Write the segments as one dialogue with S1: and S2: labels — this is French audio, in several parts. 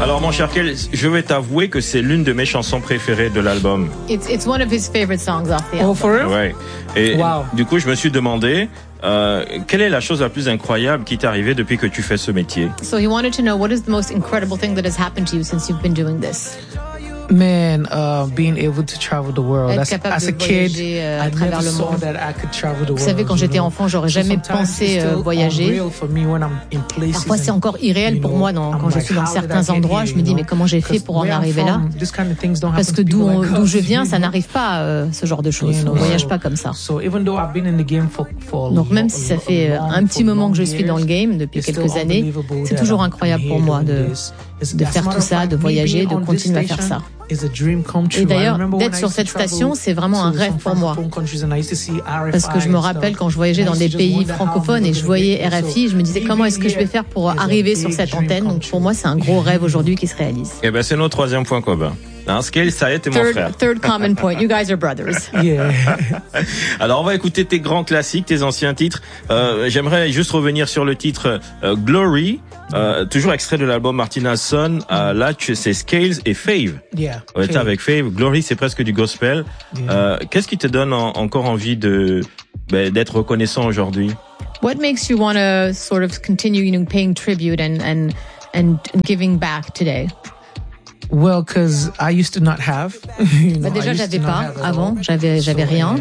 S1: Alors mon cher Kel, je vais t'avouer que c'est l'une de mes chansons préférées de l'album.
S2: It's one of his favorite songs off the album.
S3: Oh, for real?
S1: Ouais. Et
S3: Wow.
S1: du coup, je me suis demandé quelle est la chose la plus incroyable qui t'est arrivée depuis que tu fais ce métier?
S2: So he wanted to know, what is the most incredible thing that has happened to you since you've been doing this?
S3: Man, being able to travel the world.
S2: Être capable
S3: As a
S2: de
S3: kid,
S2: voyager, à
S3: I
S2: travers
S3: never
S2: le
S3: saw
S2: monde.
S3: that I could travel the world.
S2: Vous savez, quand j'étais enfant, j'aurais jamais pensé voyager. Parfois, c'est encore irréel pour moi quand je suis dans certains endroits. Je me dis, mais comment j'ai fait pour en arriver là? Parce que d'où je viens, ça n'arrive pas, ce genre de choses. On ne voyage pas comme ça. Donc même si ça fait un petit moment que je suis dans le game, depuis quelques années, c'est toujours incroyable pour moi de faire tout ça, de voyager, de continuer à faire ça. Et d'ailleurs, d'être sur cette station, c'est vraiment un rêve pour moi. Parce que je me rappelle quand je voyageais dans des pays francophones et je voyais RFI, je me disais comment est-ce que je vais faire pour arriver sur cette antenne. Donc pour moi, c'est un gros rêve aujourd'hui qui se réalise.
S1: Eh ben, c'est notre troisième point commun. Scale, ça est, t'es mon frère.
S2: Third common point. You guys are brothers.
S3: Yeah.
S1: Alors, on va écouter tes grands classiques, tes anciens titres. J'aimerais juste revenir sur le titre Glory, toujours extrait de l'album Martina Son. Là, c'est Scales et Fave.
S3: Yeah.
S1: On était avec Fave. Glory, c'est presque du gospel. Qu'est-ce qui te donne encore envie d'être reconnaissant aujourd'hui?
S2: What makes you want to sort of continue, paying tribute and giving back today?
S3: Well, because I used to not have.
S2: Déjà, j'avais pas avant. J'avais rien.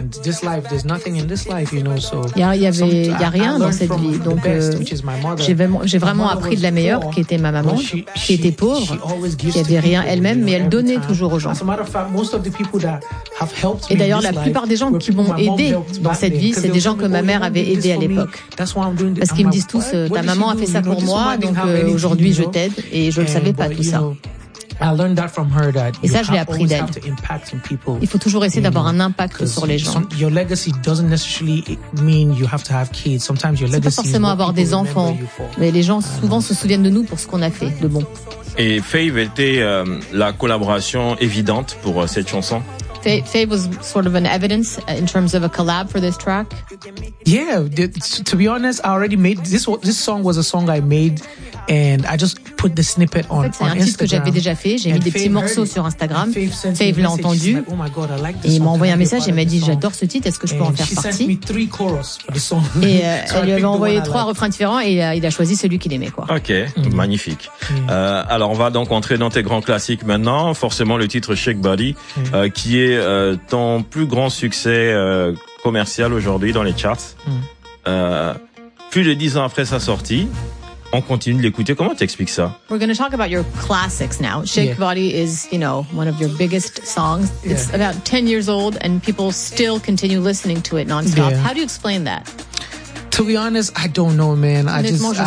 S2: Il y a rien dans cette vie. Donc, j'ai vraiment appris de la meilleure, qui était ma maman, qui était pauvre, qui avait rien elle-même, mais elle donnait toujours aux gens. Et d'ailleurs, la plupart des gens qui m'ont aidé dans cette vie, c'est des gens que ma mère avait aidé à l'époque. Parce qu'ils me disent tous, ta maman a fait ça pour moi, donc aujourd'hui je t'aide. Et je ne savais pas tout ça. Et ça, je l'ai appris d'elle. Il faut toujours essayer d'avoir un impact sur les gens. C'est pas forcément avoir des enfants, mais les gens souvent se souviennent de nous pour ce qu'on a fait de bon.
S1: Et Fave était la collaboration évidente pour cette chanson?
S2: Fave was sort of an evidence in terms of a collab for this track.
S3: Yeah, to be honest, I already made this song was a song I made. And I just put the snippet on Instagram.
S2: C'est un titre que j'avais déjà fait. J'ai mis des petits morceaux sur Instagram. Fave l'a entendu. Et il m'a envoyé un message et m'a dit, j'adore ce titre, est-ce que je peux en faire partie? Et elle lui avait envoyé 3 refrains différents et il a choisi celui qu'il aimait, quoi.
S1: Ok, magnifique. Alors on va donc entrer dans tes grands classiques maintenant. Forcément le titre Shake Body, qui est ton plus grand succès commercial aujourd'hui dans les charts. Plus de 10 ans après sa sortie. On continue de l'écouter. Comment t'expliques ça?
S2: We're going to talk about your classics now. Shake Body is, one of your biggest songs. It's about 10 years old and people still continue listening to it nonstop. How do you explain that?
S3: To be honest, I don't know, man. I'm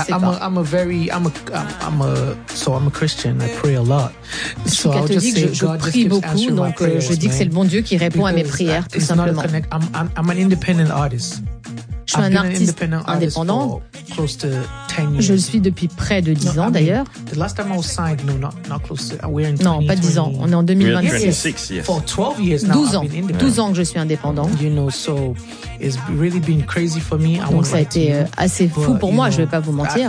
S3: a Christian. I pray a lot.
S2: Je suis catholique, je prie beaucoup, donc je dis que c'est le bon Dieu qui répond à mes prières, tout simplement.
S3: I'm an independent artist.
S2: Je suis un artiste indépendant. Je le suis depuis près de 10 ans d'ailleurs. Non, pas 10 ans. On est en 2026. 12 ans que je suis indépendant. Donc ça a été assez fou pour moi, je vais pas vous mentir.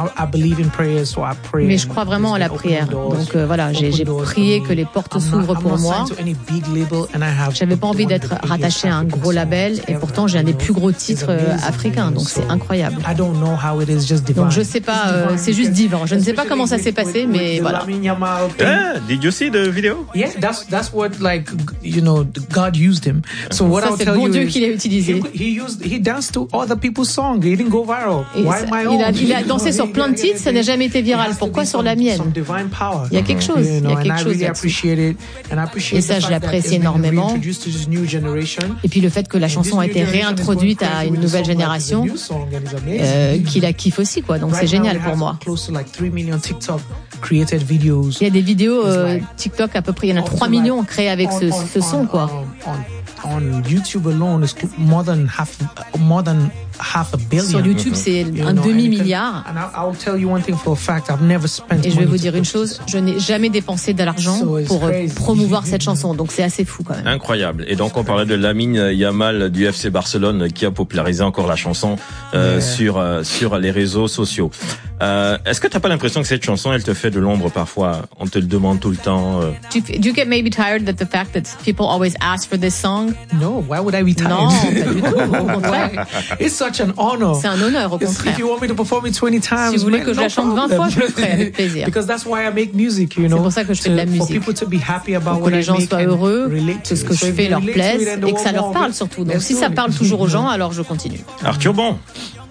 S2: Mais je crois vraiment à la prière. Donc voilà, j'ai prié que les portes s'ouvrent pour moi. J'avais pas envie d'être rattaché à un gros label et pourtant j'ai un des plus gros titres africains, donc c'est incroyable. Donc je sais pas, c'est juste divin. Je ne sais pas comment ça s'est passé, mais voilà.
S1: Did you see the video?
S3: Yeah, that's what God used him. So what I'll tell you, c'est
S2: bon Dieu qui l'a utilisé.
S3: He danced to other people's songs. He didn't go viral. Why my own?
S2: Il a dansé sur plein de titres, ça n'a jamais été viral. Pourquoi sur la mienne? Il y a quelque chose. Et ça, je l'apprécie énormément. Et puis le fait que la chanson a été réintroduite à une nouvelle génération, qui la kiffe aussi, quoi. Donc c'est génial pour moi. Il y a des vidéos TikTok à peu près, il y en a 3 millions créées avec ce son, quoi.
S3: On YouTube alone is more than half a billion.
S2: Sur YouTube, c'est un demi-milliard. Et je vais vous dire une chose, je n'ai jamais dépensé de l'argent pour promouvoir cette chanson, donc c'est assez fou quand même.
S1: Incroyable. Et donc on parlait de Lamine Yamal du FC Barcelone qui a popularisé encore la chanson sur les réseaux sociaux. Est-ce que t'as pas l'impression que cette chanson, elle te fait de l'ombre parfois? On te le demande tout le temps.
S2: Do you get maybe tired that the fact that people always ask for this song?
S3: No, why would I be tired?
S2: Non, pas du tout. Au contraire.
S3: It's such an honor.
S2: C'est un honneur, au contraire.
S3: If you want me to perform it 20 times,
S2: si vous voulez que je la chante 20 fois, je le ferai avec plaisir.
S3: Because that's why I make music, you know.
S2: C'est pour ça que je fais de la musique.
S3: For people to be happy about
S2: pour que les gens soient heureux, que ce que je fais leur plaise et que ça leur parle surtout. Donc si ça parle toujours aux gens, alors je continue.
S1: Arthur Bon.